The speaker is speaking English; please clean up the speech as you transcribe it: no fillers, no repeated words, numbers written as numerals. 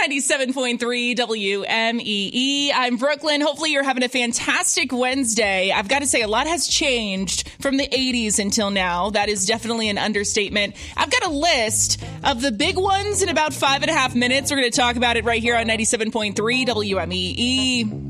97.3 WMEE. I'm Brooklyn. Hopefully you're having a fantastic Wednesday. I've got to say, a lot has changed from the 80s until now. That is definitely an understatement. I've got a list of the big ones in about 5.5 minutes. We're going to talk about it right here on 97.3 WMEE.